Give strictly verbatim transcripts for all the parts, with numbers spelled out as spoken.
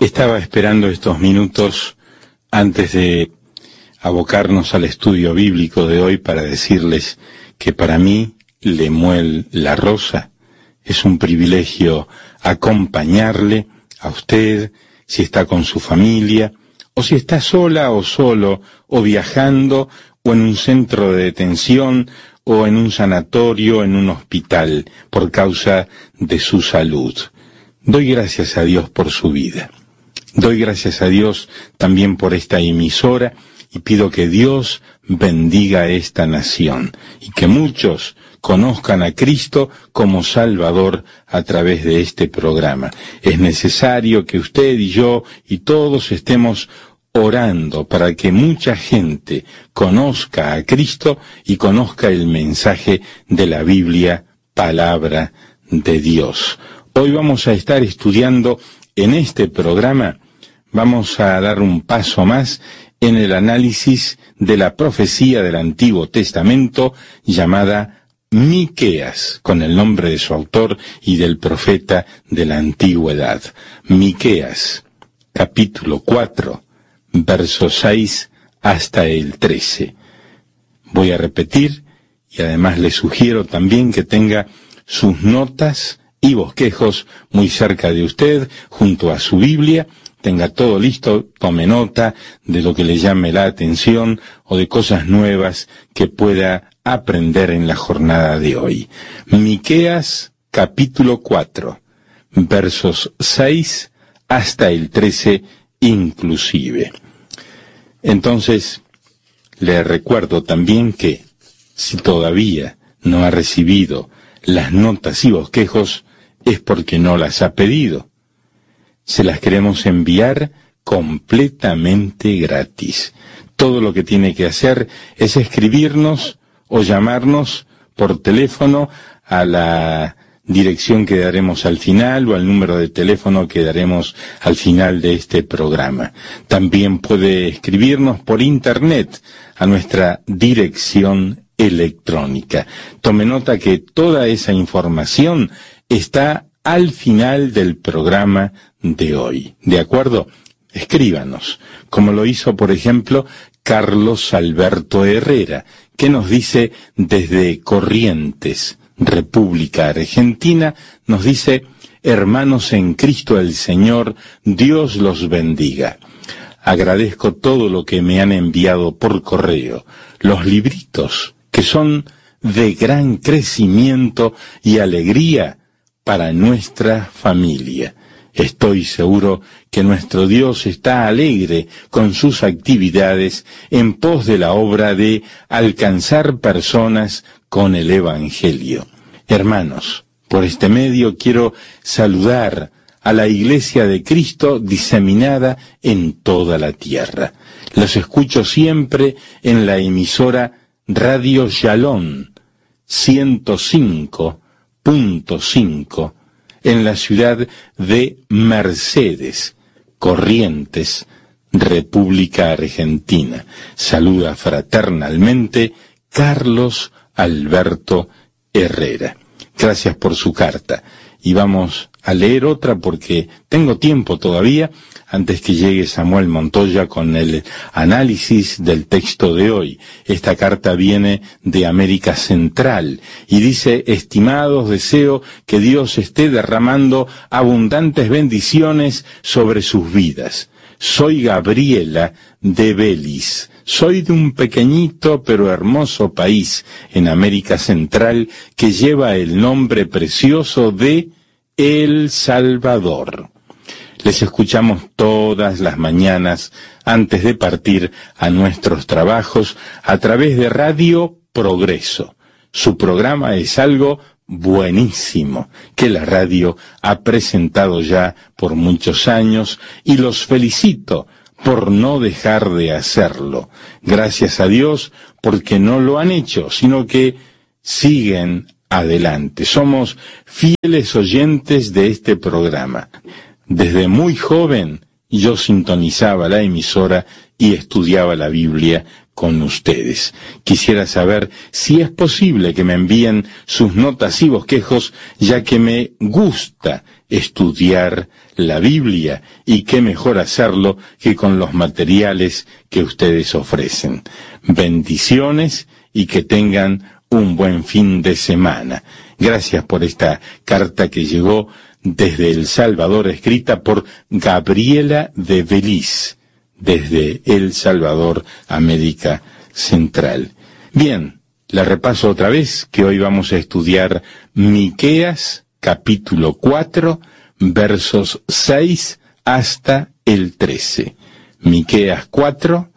Estaba esperando estos minutos antes de abocarnos al estudio bíblico de hoy para decirles que para mí, Lemuel La Rosa, es un privilegio acompañarle a usted, si está con su familia, o si está sola o solo, o viajando, o en un centro de detención, o en un sanatorio, en un hospital, por causa de su salud. Doy gracias a Dios por su vida. Doy gracias a Dios también por esta emisora y pido que Dios bendiga a esta nación y que muchos conozcan a Cristo como Salvador a través de este programa. Es necesario que usted y yo y todos estemos orando para que mucha gente conozca a Cristo y conozca el mensaje de la Biblia, palabra de Dios. Hoy vamos a estar estudiando en este programa, vamos a dar un paso más en el análisis de la profecía del Antiguo Testamento llamada Miqueas, con el nombre de su autor y del profeta de la antigüedad. Miqueas, capítulo cuatro, versos seis hasta el trece. Voy a repetir y además le sugiero también que tenga sus notas y bosquejos muy cerca de usted, junto a su Biblia. Tenga todo listo, tome nota de lo que le llame la atención o de cosas nuevas que pueda aprender en la jornada de hoy. Miqueas, capítulo cuatro, versos seis hasta el trece inclusive. Entonces, le recuerdo también que, si todavía no ha recibido las notas y bosquejos, es porque no las ha pedido. Se las queremos enviar completamente gratis. Todo lo que tiene que hacer es escribirnos o llamarnos por teléfono a la dirección que daremos al final o al número de teléfono que daremos al final de este programa. También puede escribirnos por internet a nuestra dirección electrónica. Tome nota que toda esa información está al final del programa de hoy. ¿De acuerdo? Escríbanos, como lo hizo, por ejemplo, Carlos Alberto Herrera, que nos dice desde Corrientes, República Argentina, nos dice: hermanos en Cristo el Señor, Dios los bendiga. Agradezco todo lo que me han enviado por correo, los libritos, que son de gran crecimiento y alegría para nuestra familia. Estoy seguro que nuestro Dios está alegre con sus actividades en pos de la obra de alcanzar personas con el Evangelio. Hermanos, por este medio quiero saludar a la Iglesia de Cristo diseminada en toda la tierra. Los escucho siempre en la emisora Radio Shalom ciento cinco punto cinco en la ciudad de Mercedes, Corrientes, República Argentina. Saluda fraternalmente Carlos Alberto Herrera. Gracias por su carta. Y vamos a leer otra porque tengo tiempo todavía antes que llegue Samuel Montoya con el análisis del texto de hoy. Esta carta viene de América Central y dice: estimados, deseo que Dios esté derramando abundantes bendiciones sobre sus vidas. Soy Gabriela de Belice. Soy de un pequeñito pero hermoso país en América Central que lleva el nombre precioso de El Salvador. Les escuchamos todas las mañanas antes de partir a nuestros trabajos a través de Radio Progreso. Su programa es algo buenísimo que la radio ha presentado ya por muchos años y los felicito por no dejar de hacerlo. Gracias a Dios porque no lo han hecho, sino que siguen adelante. Somos fieles oyentes de este programa. Desde muy joven yo sintonizaba la emisora y estudiaba la Biblia con ustedes. Quisiera saber si es posible que me envíen sus notas y bosquejos, ya que me gusta estudiar la Biblia, y qué mejor hacerlo que con los materiales que ustedes ofrecen. Bendiciones y que tengan un buen fin de semana. Gracias por esta carta que llegó desde El Salvador, escrita por Gabriela de Beliz, desde El Salvador, América Central. Bien, la repaso otra vez, que hoy vamos a estudiar Miqueas, capítulo cuatro, versos seis hasta el trece. Miqueas cuatro,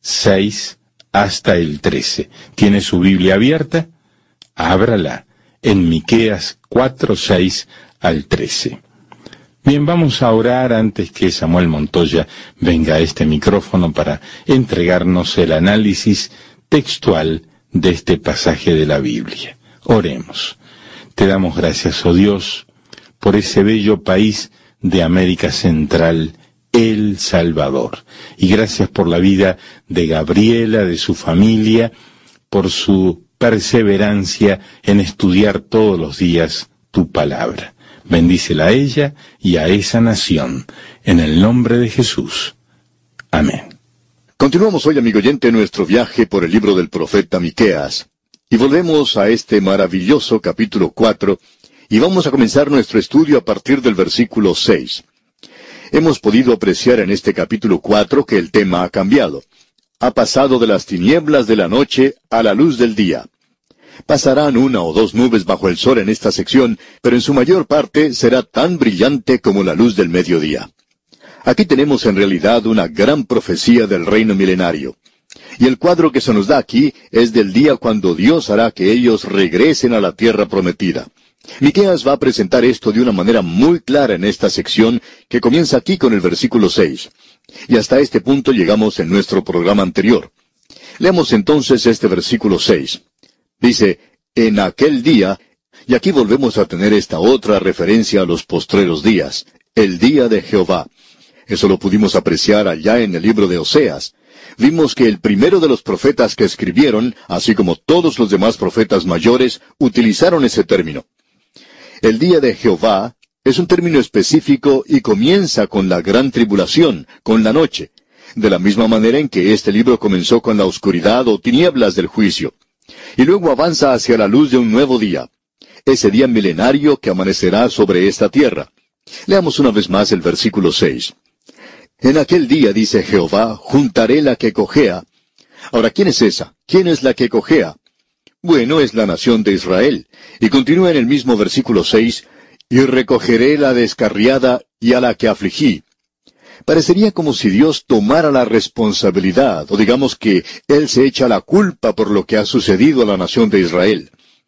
seis hasta el trece. ¿Tiene su Biblia abierta? Ábrala en Miqueas cuatro, seis al trece. Bien, vamos a orar antes que Samuel Montoya venga a este micrófono para entregarnos el análisis textual de este pasaje de la Biblia. Oremos. Te damos gracias, oh Dios, por ese bello país de América Central, El Salvador. Y gracias por la vida de Gabriela, de su familia, por su perseverancia en estudiar todos los días tu palabra. Bendícela a ella y a esa nación, en el nombre de Jesús. Amén. Continuamos hoy, amigo oyente, nuestro viaje por el libro del profeta Miqueas. Y volvemos a este maravilloso capítulo cuatro, y vamos a comenzar nuestro estudio a partir del versículo seis. Hemos podido apreciar en este capítulo cuatro que el tema ha cambiado. Ha pasado de las tinieblas de la noche a la luz del día. Pasarán una o dos nubes bajo el sol en esta sección, pero en su mayor parte será tan brillante como la luz del mediodía. Aquí tenemos en realidad una gran profecía del reino milenario. Y el cuadro que se nos da aquí es del día cuando Dios hará que ellos regresen a la tierra prometida. Miqueas va a presentar esto de una manera muy clara en esta sección que comienza aquí con el versículo seis. Y hasta este punto llegamos en nuestro programa anterior. Leamos entonces este versículo seis. Dice, en aquel día, y aquí volvemos a tener esta otra referencia a los postreros días, el día de Jehová. Eso lo pudimos apreciar allá en el libro de Oseas. Vimos que el primero de los profetas que escribieron, así como todos los demás profetas mayores, utilizaron ese término. El día de Jehová es un término específico y comienza con la gran tribulación, con la noche, de la misma manera en que este libro comenzó con la oscuridad o tinieblas del juicio. Y luego avanza hacia la luz de un nuevo día, ese día milenario que amanecerá sobre esta tierra. Leamos una vez más el versículo seis. En aquel día, dice Jehová, juntaré la que cojea. Ahora, ¿quién es esa? ¿Quién es la que cojea? Bueno, es la nación de Israel. Y continúa en el mismo versículo seis, y recogeré la descarriada y a la que afligí. Parecería como si Dios tomara la responsabilidad, o digamos que Él se echa la culpa por lo que ha sucedido a la nación de Israel.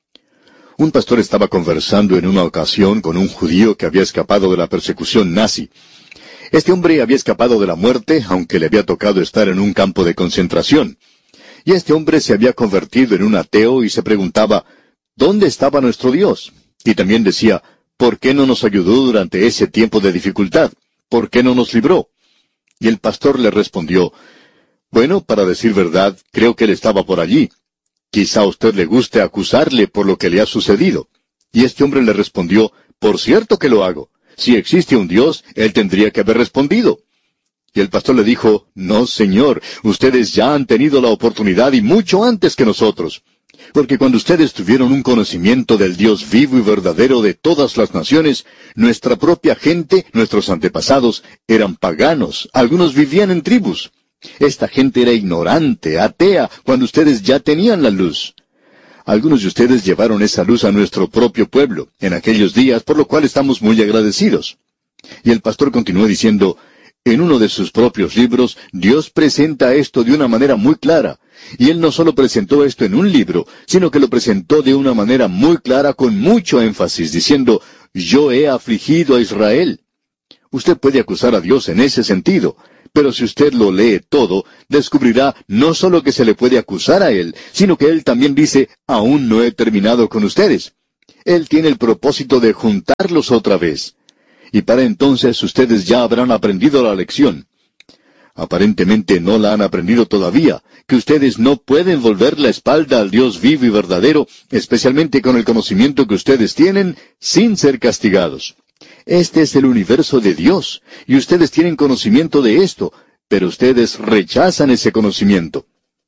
Un pastor estaba conversando en una ocasión con un judío que había escapado de la persecución nazi. Este hombre había escapado de la muerte, aunque le había tocado estar en un campo de concentración. Y este hombre se había convertido en un ateo y se preguntaba, ¿dónde estaba nuestro Dios? Y también decía, ¿por qué no nos ayudó durante ese tiempo de dificultad? ¿Por qué no nos libró? Y el pastor le respondió, bueno, para decir verdad, creo que él estaba por allí. Quizá a usted le guste acusarle por lo que le ha sucedido. Y este hombre le respondió, por cierto que lo hago. Si existe un Dios, él tendría que haber respondido. Y el pastor le dijo, no, señor, ustedes ya han tenido la oportunidad y mucho antes que nosotros. Porque cuando ustedes tuvieron un conocimiento del Dios vivo y verdadero de todas las naciones, nuestra propia gente, nuestros antepasados, eran paganos, algunos vivían en tribus. Esta gente era ignorante, atea, cuando ustedes ya tenían la luz. Algunos de ustedes llevaron esa luz a nuestro propio pueblo en aquellos días, por lo cual estamos muy agradecidos. Y el pastor continuó diciendo, en uno de sus propios libros, Dios presenta esto de una manera muy clara. Y Él no solo presentó esto en un libro, sino que lo presentó de una manera muy clara, con mucho énfasis, diciendo, yo he afligido a Israel. Usted puede acusar a Dios en ese sentido, pero si usted lo lee todo, descubrirá no solo que se le puede acusar a Él, sino que Él también dice, aún no he terminado con ustedes. Él tiene el propósito de juntarlos otra vez. Y para entonces ustedes ya habrán aprendido la lección. Aparentemente no la han aprendido todavía, que ustedes no pueden volver la espalda al Dios vivo y verdadero, especialmente con el conocimiento que ustedes tienen, sin ser castigados. Este es el universo de Dios, y ustedes tienen conocimiento de esto, pero ustedes rechazan ese conocimiento.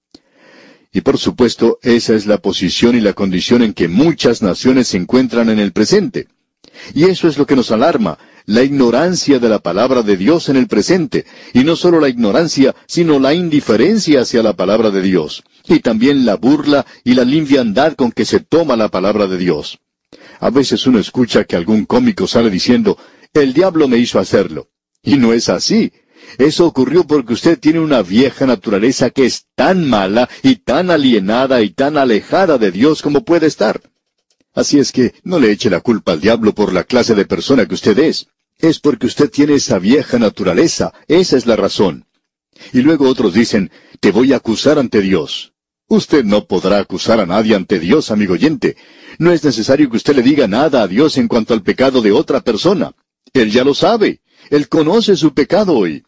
Y por supuesto, esa es la posición y la condición en que muchas naciones se encuentran en el presente. Y eso es lo que nos alarma, la ignorancia de la palabra de Dios en el presente, y no solo la ignorancia, sino la indiferencia hacia la palabra de Dios, y también la burla y la liviandad con que se toma la palabra de Dios. A veces uno escucha que algún cómico sale diciendo, el diablo me hizo hacerlo. Y no es así. Eso ocurrió porque usted tiene una vieja naturaleza que es tan mala y tan alienada y tan alejada de Dios como puede estar. Así es que no le eche la culpa al diablo por la clase de persona que usted es. Es porque usted tiene esa vieja naturaleza, esa es la razón. Y luego otros dicen, te voy a acusar ante Dios. Usted no podrá acusar a nadie ante Dios, amigo oyente. No es necesario que usted le diga nada a Dios en cuanto al pecado de otra persona. Él ya lo sabe. Él conoce su pecado hoy.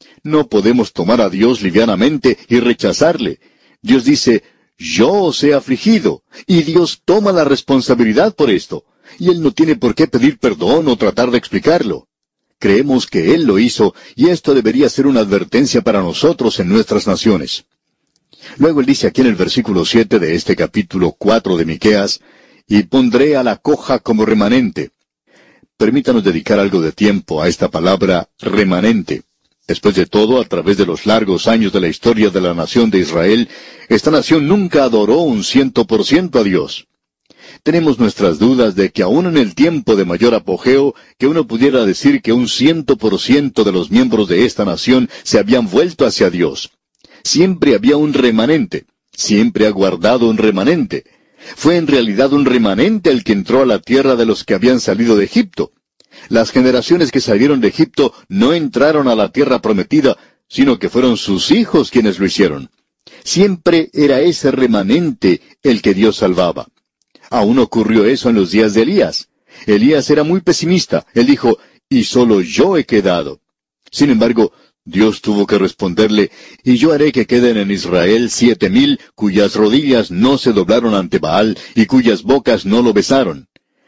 No podemos tomar a Dios livianamente y rechazarle. Dios dice, yo os he afligido, y Dios toma la responsabilidad por esto, y Él no tiene por qué pedir perdón o tratar de explicarlo. Creemos que Él lo hizo, y esto debería ser una advertencia para nosotros en nuestras naciones. Luego Él dice aquí en el versículo siete de este capítulo cuatro de Miqueas, y pondré a la coja como remanente. Permítanos dedicar algo de tiempo a esta palabra remanente. Después de todo, a través de los largos años de la historia de la nación de Israel, esta nación nunca adoró un ciento por ciento a Dios. Tenemos nuestras dudas de que aún en el tiempo de mayor apogeo, que uno pudiera decir que un ciento por ciento de los miembros de esta nación se habían vuelto hacia Dios. Siempre había un remanente, siempre ha guardado un remanente. Fue en realidad un remanente el que entró a la tierra de los que habían salido de Egipto. Las generaciones que salieron de Egipto no entraron a la tierra prometida, sino que fueron sus hijos quienes lo hicieron. Siempre era ese remanente el que Dios salvaba. Aún ocurrió eso en los días de Elías. Elías era muy pesimista. Él dijo, y solo yo he quedado. Sin embargo, Dios tuvo que responderle, y yo haré que queden en Israel siete mil cuyas rodillas no se doblaron ante Baal y cuyas bocas no lo besaron.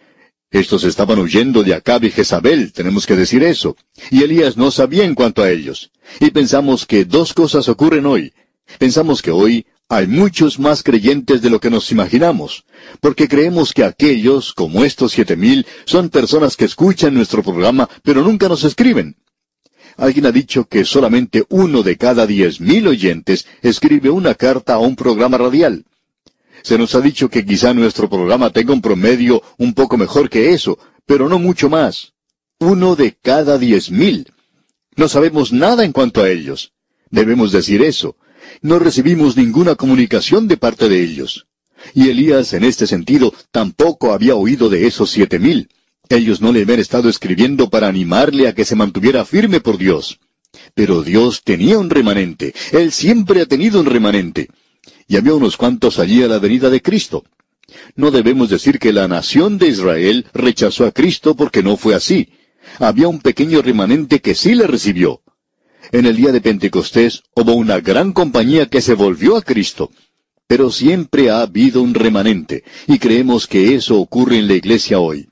Estos estaban huyendo de Acab y Jezabel, tenemos que decir eso. Y Elías no sabía en cuanto a ellos. Y pensamos que dos cosas ocurren hoy. Pensamos que hoy hay muchos más creyentes de lo que nos imaginamos, porque creemos que aquellos, como estos siete mil, son personas que escuchan nuestro programa, pero nunca nos escriben. Alguien ha dicho que solamente uno de cada diez mil oyentes escribe una carta a un programa radial. Se nos ha dicho que quizá nuestro programa tenga un promedio un poco mejor que eso, pero no mucho más. Uno de cada diez mil. No sabemos nada en cuanto a ellos. Debemos decir eso. No recibimos ninguna comunicación de parte de ellos. Y Elías, en este sentido, tampoco había oído de esos siete mil. Ellos no le habían estado escribiendo para animarle a que se mantuviera firme por Dios. Pero Dios tenía un remanente. Él siempre ha tenido un remanente. Y había unos cuantos allí a la venida de Cristo. No debemos decir que la nación de Israel rechazó a Cristo porque no fue así. Había un pequeño remanente que sí le recibió. En el día de Pentecostés hubo una gran compañía que se volvió a Cristo. Pero siempre ha habido un remanente, y creemos que eso ocurre en la iglesia hoy.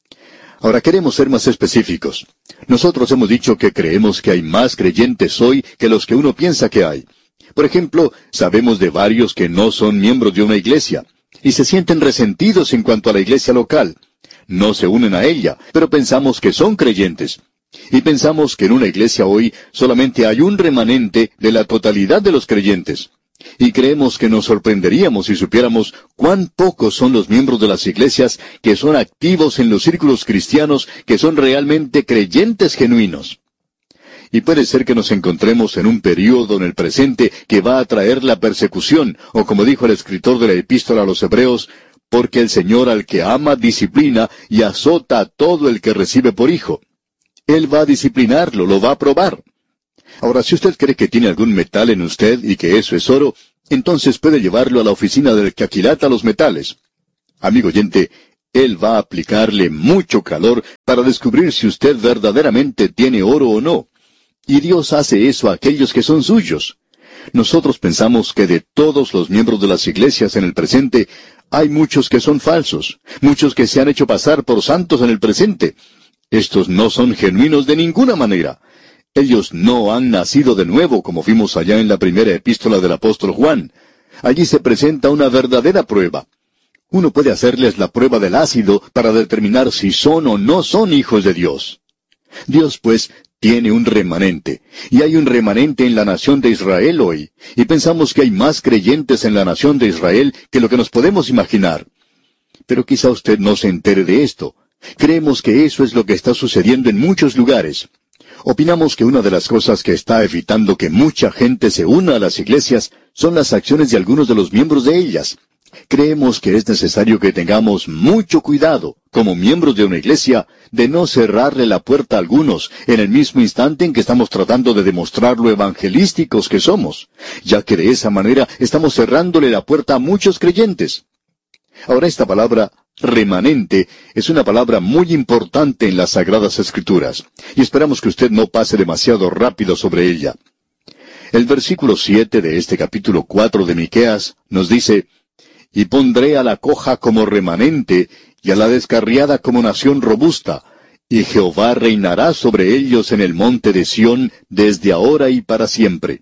Ahora queremos ser más específicos. Nosotros hemos dicho que creemos que hay más creyentes hoy que los que uno piensa que hay. Por ejemplo, sabemos de varios que no son miembros de una iglesia, y se sienten resentidos en cuanto a la iglesia local. No se unen a ella, pero pensamos que son creyentes. Y pensamos que en una iglesia hoy solamente hay un remanente de la totalidad de los creyentes. Y creemos que nos sorprenderíamos si supiéramos cuán pocos son los miembros de las iglesias que son activos en los círculos cristianos, que son realmente creyentes genuinos. Y puede ser que nos encontremos en un período en el presente que va a traer la persecución, o como dijo el escritor de la epístola a los Hebreos, porque el Señor al que ama disciplina y azota a todo el que recibe por hijo. Él va a disciplinarlo, lo va a probar. Ahora, si usted cree que tiene algún metal en usted y que eso es oro, entonces puede llevarlo a la oficina del que aquilata los metales. Amigo oyente, él va a aplicarle mucho calor para descubrir si usted verdaderamente tiene oro o no. Y Dios hace eso a aquellos que son suyos. Nosotros pensamos que de todos los miembros de las iglesias en el presente, hay muchos que son falsos, muchos que se han hecho pasar por santos en el presente. Estos no son genuinos de ninguna manera. Ellos no han nacido de nuevo, como vimos allá en la primera epístola del apóstol Juan. Allí se presenta una verdadera prueba. Uno puede hacerles la prueba del ácido para determinar si son o no son hijos de Dios. Dios, pues, tiene un remanente, y hay un remanente en la nación de Israel hoy, y pensamos que hay más creyentes en la nación de Israel que lo que nos podemos imaginar. Pero quizá usted no se entere de esto. Creemos que eso es lo que está sucediendo en muchos lugares. Opinamos que una de las cosas que está evitando que mucha gente se una a las iglesias son las acciones de algunos de los miembros de ellas. Creemos que es necesario que tengamos mucho cuidado, como miembros de una iglesia, de no cerrarle la puerta a algunos en el mismo instante en que estamos tratando de demostrar lo evangelísticos que somos, ya que de esa manera estamos cerrándole la puerta a muchos creyentes. Ahora, esta palabra remanente es una palabra muy importante en las Sagradas Escrituras, y esperamos que usted no pase demasiado rápido sobre ella. El versículo siete de este capítulo cuatro de Miqueas nos dice: «Y pondré a la coja como remanente, y a la descarriada como nación robusta, y Jehová reinará sobre ellos en el monte de Sión desde ahora y para siempre».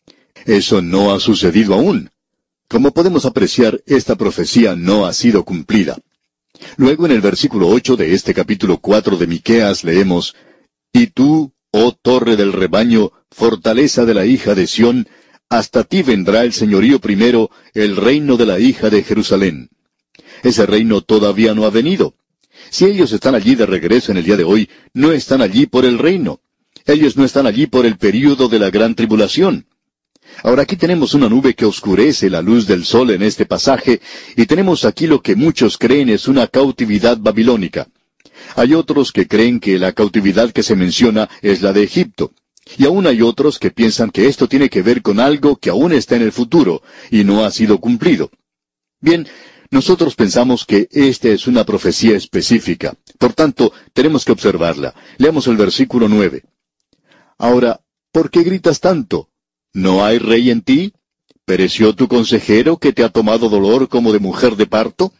Eso no ha sucedido aún. Como podemos apreciar, esta profecía no ha sido cumplida. Luego, en el versículo ocho de este capítulo cuatro de Miqueas leemos: «Y tú, oh torre del rebaño, fortaleza de la hija de Sión, hasta ti vendrá el señorío primero, el reino de la hija de Jerusalén». Ese reino todavía no ha venido. Si ellos están allí de regreso en el día de hoy, no están allí por el reino. Ellos no están allí por el período de la gran tribulación. Ahora, aquí tenemos una nube que oscurece la luz del sol en este pasaje, y tenemos aquí lo que muchos creen es una cautividad babilónica. Hay otros que creen que la cautividad que se menciona es la de Egipto. Y aún hay otros que piensan que esto tiene que ver con algo que aún está en el futuro, y no ha sido cumplido. Bien, nosotros pensamos que esta es una profecía específica. Por tanto, tenemos que observarla. Leamos el versículo nueve. «Ahora, ¿por qué gritas tanto? ¿No hay rey en ti? ¿Pereció tu consejero que te ha tomado dolor como de mujer de parto?»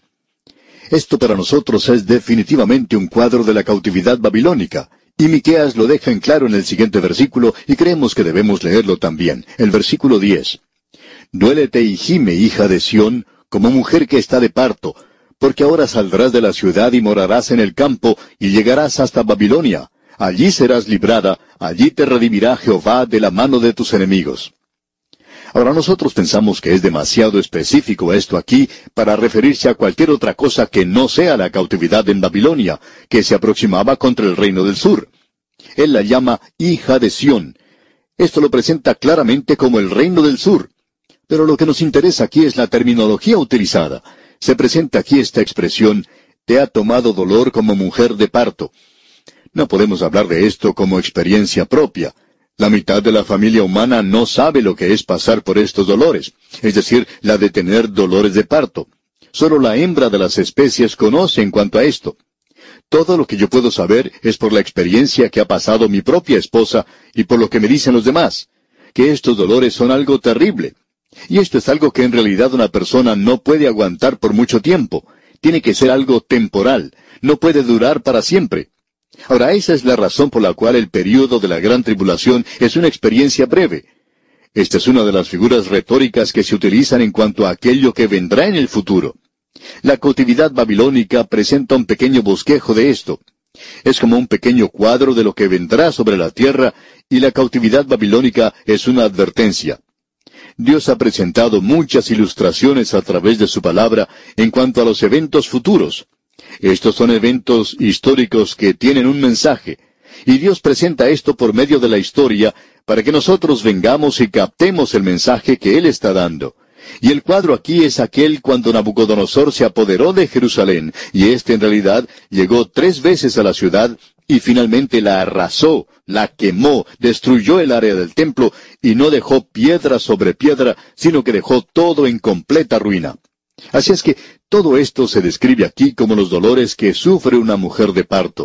Esto para nosotros es definitivamente un cuadro de la cautividad babilónica. Y Miqueas lo deja en claro en el siguiente versículo, y creemos que debemos leerlo también. El versículo diez. «Duélete y gime, hija de Sión, como mujer que está de parto, porque ahora saldrás de la ciudad y morarás en el campo, y llegarás hasta Babilonia. Allí serás librada, allí te redimirá Jehová de la mano de tus enemigos». Ahora, nosotros pensamos que es demasiado específico esto aquí para referirse a cualquier otra cosa que no sea la cautividad en Babilonia, que se aproximaba contra el reino del sur. Él la llama hija de Sión. Esto lo presenta claramente como el reino del sur. Pero lo que nos interesa aquí es la terminología utilizada. Se presenta aquí esta expresión: «te ha tomado dolor como mujer de parto». No podemos hablar de esto como experiencia propia. La mitad de la familia humana no sabe lo que es pasar por estos dolores, es decir, la de tener dolores de parto. Solo la hembra de las especies conoce en cuanto a esto. Todo lo que yo puedo saber es por la experiencia que ha pasado mi propia esposa y por lo que me dicen los demás, que estos dolores son algo terrible. Y esto es algo que en realidad una persona no puede aguantar por mucho tiempo. Tiene que ser algo temporal, no puede durar para siempre. Ahora, esa es la razón por la cual el período de la gran tribulación es una experiencia breve. Esta es una de las figuras retóricas que se utilizan en cuanto a aquello que vendrá en el futuro. La cautividad babilónica presenta un pequeño bosquejo de esto. Es como un pequeño cuadro de lo que vendrá sobre la tierra, y la cautividad babilónica es una advertencia. Dios ha presentado muchas ilustraciones a través de su palabra en cuanto a los eventos futuros. Estos son eventos históricos que tienen un mensaje, y Dios presenta esto por medio de la historia para que nosotros vengamos y captemos el mensaje que Él está dando. Y el cuadro aquí es aquel cuando Nabucodonosor se apoderó de Jerusalén, y éste en realidad llegó tres veces a la ciudad, y finalmente la arrasó, la quemó, destruyó el área del templo, y no dejó piedra sobre piedra, sino que dejó todo en completa ruina. Así es que todo esto se describe aquí como los dolores que sufre una mujer de parto.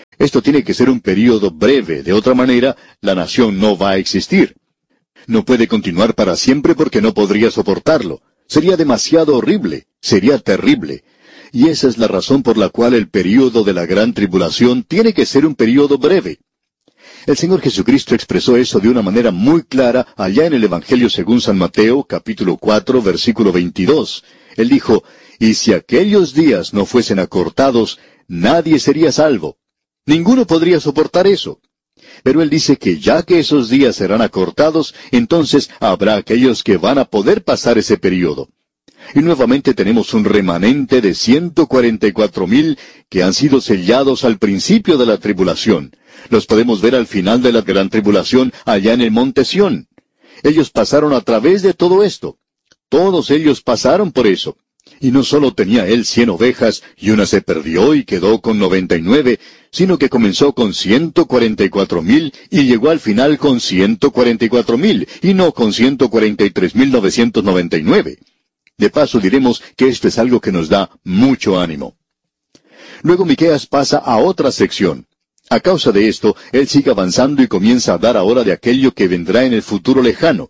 Esto tiene que ser un período breve, de otra manera, la nación no va a existir. No puede continuar para siempre porque no podría soportarlo. Sería demasiado horrible, sería terrible. Y esa es la razón por la cual el período de la gran tribulación tiene que ser un período breve. El Señor Jesucristo expresó eso de una manera muy clara allá en el Evangelio según San Mateo, capítulo cuatro, versículo veintidós. Él dijo, «Y si aquellos días no fuesen acortados, nadie sería salvo». Ninguno podría soportar eso. Pero Él dice que ya que esos días serán acortados, entonces habrá aquellos que van a poder pasar ese período. Y nuevamente tenemos un remanente de ciento cuarenta y cuatro mil que han sido sellados al principio de la tribulación. Los podemos ver al final de la gran tribulación allá en el monte Sión. Ellos pasaron a través de todo esto. Todos ellos pasaron por eso. Y no solo tenía él cien ovejas, y una se perdió y quedó con noventa y nueve, sino que comenzó con ciento cuarenta y cuatro mil y llegó al final con ciento cuarenta y cuatro mil, y no con ciento cuarenta y tres mil novecientos noventa y nueve. De paso diremos que esto es algo que nos da mucho ánimo. Luego Miqueas pasa a otra sección. A causa de esto, él sigue avanzando y comienza a hablar ahora de aquello que vendrá en el futuro lejano.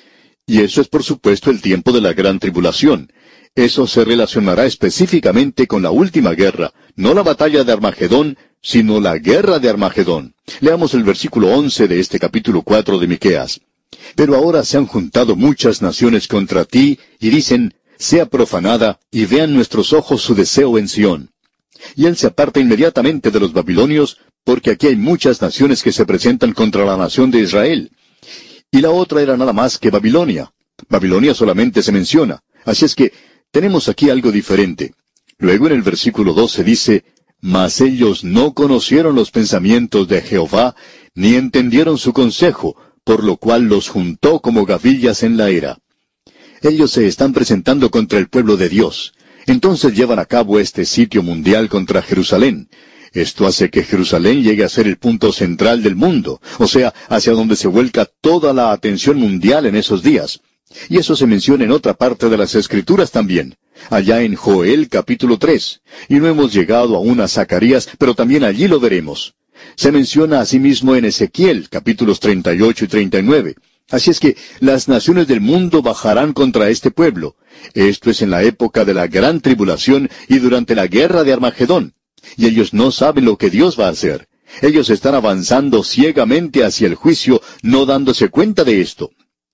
Y eso es por supuesto el tiempo de la gran tribulación. Eso se relacionará específicamente con la última guerra, no la batalla de Armagedón, sino la guerra de Armagedón. Leamos el versículo once de este capítulo cuatro de Miqueas. Pero ahora se han juntado muchas naciones contra ti, y dicen, sea profanada, y vean nuestros ojos su deseo en Sión. Y él se aparta inmediatamente de los babilonios, porque aquí hay muchas naciones que se presentan contra la nación de Israel. Y la otra era nada más que Babilonia. Babilonia solamente se menciona. Así es que tenemos aquí algo diferente. Luego en el versículo doce dice, mas ellos no conocieron los pensamientos de Jehová, ni entendieron su consejo, por lo cual los juntó como gavillas en la era. Ellos se están presentando contra el pueblo de Dios. Entonces llevan a cabo este sitio mundial contra Jerusalén. Esto hace que Jerusalén llegue a ser el punto central del mundo, o sea, hacia donde se vuelca toda la atención mundial en esos días. Y eso se menciona en otra parte de las Escrituras también, allá en Joel capítulo tres. Y no hemos llegado aún a Zacarías, pero también allí lo veremos. Se menciona asimismo en Ezequiel capítulos treinta y ocho y treinta y nueve. Así es que las naciones del mundo bajarán contra este pueblo. Esto es en la época de la gran tribulación y durante la guerra de Armagedón. Y ellos no saben lo que Dios va a hacer. Ellos están avanzando ciegamente hacia el juicio, no dándose cuenta de esto.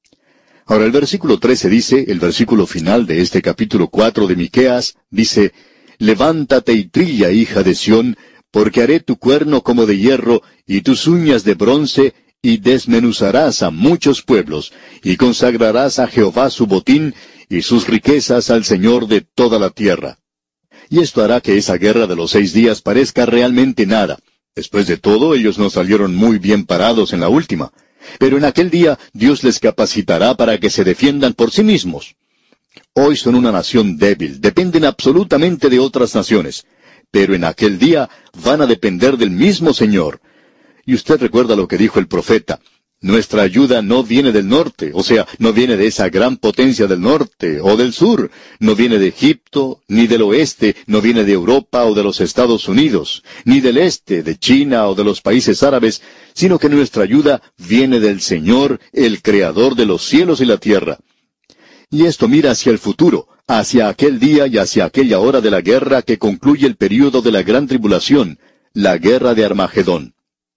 Ahora el versículo trece dice, el versículo final de este capítulo cuatro de Miqueas, dice, levántate y trilla, hija de Sión, porque haré tu cuerno como de hierro, y tus uñas de bronce, y desmenuzarás a muchos pueblos, y consagrarás a Jehová su botín, y sus riquezas al Señor de toda la tierra. Y esto hará que esa guerra de los seis días parezca realmente nada. Después de todo, ellos no salieron muy bien parados en la última. Pero en aquel día Dios les capacitará para que se defiendan por sí mismos. Hoy son una nación débil, dependen absolutamente de otras naciones. Pero en aquel día van a depender del mismo Señor. Y usted recuerda lo que dijo el profeta. Nuestra ayuda no viene del norte, o sea, no viene de esa gran potencia del norte o del sur, no viene de Egipto, ni del oeste, no viene de Europa o de los Estados Unidos, ni del este, de China o de los países árabes, sino que nuestra ayuda viene del Señor, el Creador de los cielos y la tierra. Y esto mira hacia el futuro, hacia aquel día y hacia aquella hora de la guerra que concluye el período de la gran tribulación, la guerra de Armagedón.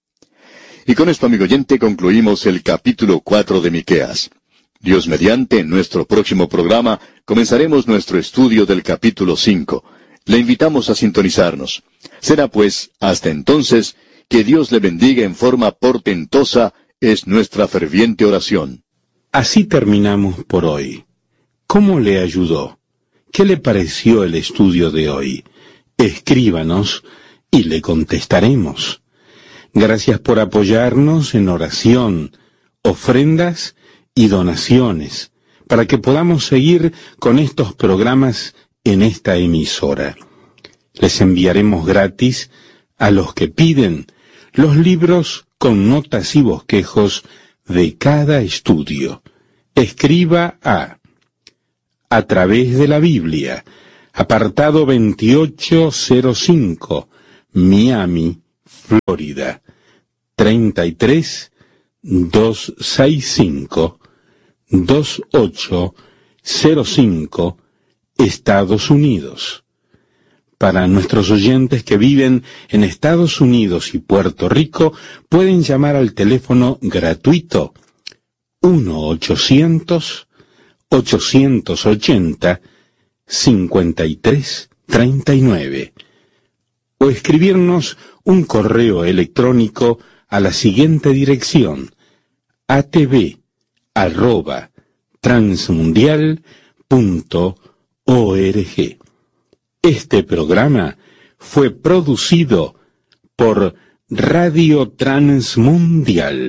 Y con esto, amigo oyente, concluimos el capítulo cuatro de Miqueas. Dios mediante, en nuestro próximo programa, comenzaremos nuestro estudio del capítulo cinco. Le invitamos a sintonizarnos. Será pues, hasta entonces, que Dios le bendiga en forma portentosa, es nuestra ferviente oración. Así terminamos por hoy. ¿Cómo le ayudó? ¿Qué le pareció el estudio de hoy? Escríbanos y le contestaremos. Gracias por apoyarnos en oración, ofrendas y donaciones, para que podamos seguir con estos programas en esta emisora. Les enviaremos gratis, a los que piden, los libros con notas y bosquejos de cada estudio. Escriba a A través de la Biblia, apartado veintiocho cero cinco, Miami, Florida, treinta y tres doscientos sesenta y cinco veintiocho cero cinco, Estados Unidos. Para nuestros oyentes que viven en Estados Unidos y Puerto Rico, pueden llamar al teléfono gratuito uno ochocientos ochocientos ochenta cincuenta y tres treinta y nueve o escribirnos un correo electrónico a la siguiente dirección: atv arroba transmundial punto org. Este programa fue producido por Radio Transmundial.